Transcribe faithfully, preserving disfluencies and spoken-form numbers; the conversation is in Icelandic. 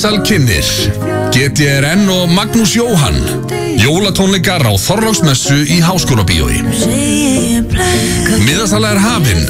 Ísal kynnir G T R N og Magnús Jóhann Jólatónleikar á Þorláksmessu í Háskólabíói. Miðasala er hafin